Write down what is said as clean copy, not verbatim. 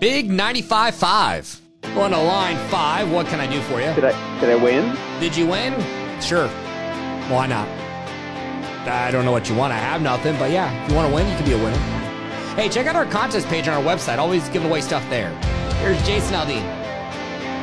Big 95.5. On to line 5. What can I do for you? Did I win? Did you win? Sure. Why not? I don't know what you want. I have nothing, but yeah, if you want to win, you can be a winner. Hey, check out our contest page on our website. Always giving away stuff there. Here's Jason Aldean.